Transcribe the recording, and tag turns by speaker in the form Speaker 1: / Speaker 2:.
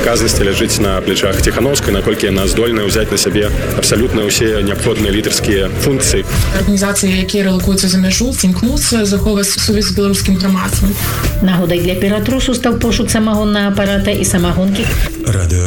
Speaker 1: адказнасці ляжыць на плечах Ціхановскай, наколькі яна здольная ўзяць на сябе абсалютна ўсе неабходныя лідарскія функцыі.
Speaker 2: Арганізацыі, якія рэлакуюцца за мяжу, імкнуцца захоўваць сувязь з беларускім грамадствам.
Speaker 3: Нагодай для Петратрусу стаў пошук самагоннага апарата і самагонкі.
Speaker 4: Радыё